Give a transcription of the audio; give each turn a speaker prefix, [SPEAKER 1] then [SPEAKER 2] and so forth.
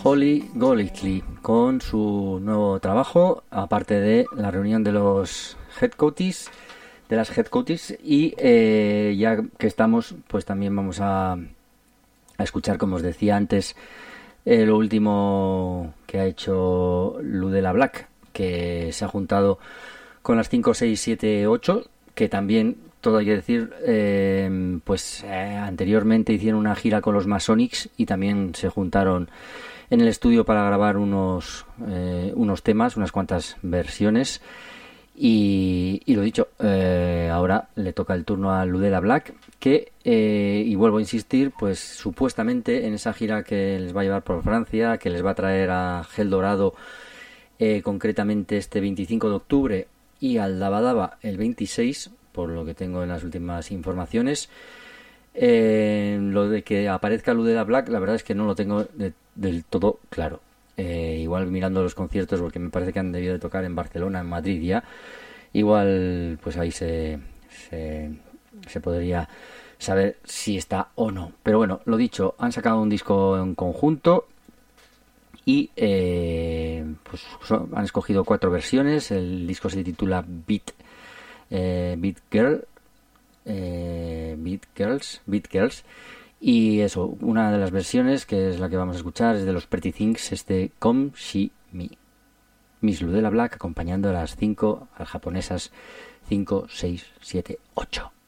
[SPEAKER 1] Holly Golightly con su nuevo trabajo, aparte de la reunión de los headcoaches, de las headcoaches, y ya que estamos, pues también vamos a escuchar, como os decía antes, lo último que ha hecho Ludella Black, que se ha juntado con las 5, 6, 7, 8, que también, todo hay que decir, anteriormente hicieron una gira con los Masonics y también se juntaron en el estudio para grabar unos temas, unas cuantas versiones. Y lo dicho, ahora le toca el turno a Ludella Black, que, y vuelvo a insistir, pues supuestamente en esa gira que les va a llevar por Francia, que les va a traer a Gel Dorado, concretamente este 25 de octubre, y al Daba Daba el 26, por lo que tengo en las últimas informaciones. Lo de que aparezca Ludella Black, la verdad es que no lo tengo del todo claro. Igual mirando los conciertos, porque me parece que han debido de tocar en Barcelona, en Madrid ya, igual pues ahí se podría saber si está o no. Pero bueno, lo dicho, han sacado un disco en conjunto y han escogido 4 versiones. El disco se titula Beat Girls. Y eso, una de las versiones, que es la que vamos a escuchar, es de los Pretty Things, Come She Me. Miss Ludella Black acompañando a las japonesas 5, 6, 7, 8.